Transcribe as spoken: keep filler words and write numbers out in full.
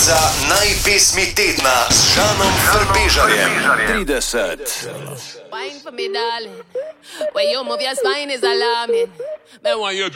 Konkurenca najpesmi tedna s Žanom Frbežarjem. trideset. Wine for me, darling. When you move your spine is alarming. Then when you